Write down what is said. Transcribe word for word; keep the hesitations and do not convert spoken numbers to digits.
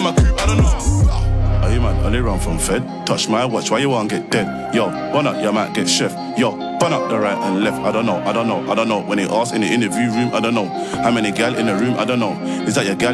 in my coupe, I don't know. Are you man, only run from Fed? Touch my watch, why you won't get dead? Yo, one up, you might get chef. Yo, bun up the right and left. I don't know, I don't know, I don't know. When they ask in the interview room, I don't know. How many gal in the room, I don't know. Is that your gal?